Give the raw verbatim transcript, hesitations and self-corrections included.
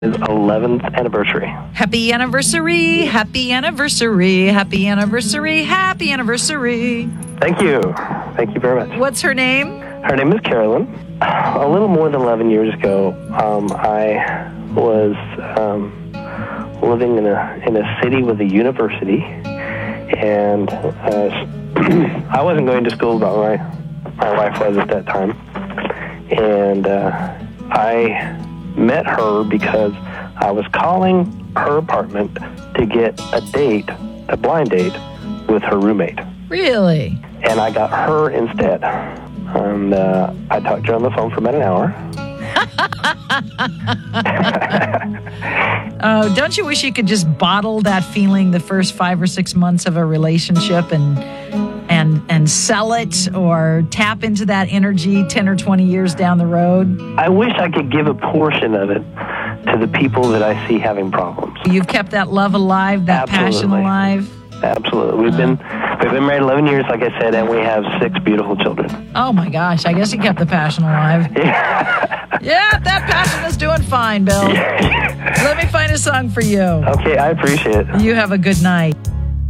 His eleventh anniversary. Happy anniversary, happy anniversary, happy anniversary, happy anniversary. Thank you. Thank you very much. What's her name? Her name is Carolyn. A little more than eleven years ago, um, I was um, living in a in a city with a university, and uh, I wasn't going to school, but my, my wife was at that time. And uh, I met her because I was calling her apartment to get a date, a blind date, with her roommate. Really? And I got her instead. And uh, I talked to her on the phone for about an hour. Oh, don't you wish you could just bottle that feeling the first five or six months of a relationship and and and sell it or tap into that energy ten or twenty years down the road? I wish I could give a portion of it to the people that I see having problems. You've kept that love alive, that Absolutely. passion alive? Absolutely. We've been we've been married eleven years, like I said, and we have six beautiful children. Oh, my gosh. I guess you kept the passion alive. Yeah, yeah that passion is doing fine, Bill. Let me find a song for you. Okay, I appreciate it. You have a good night.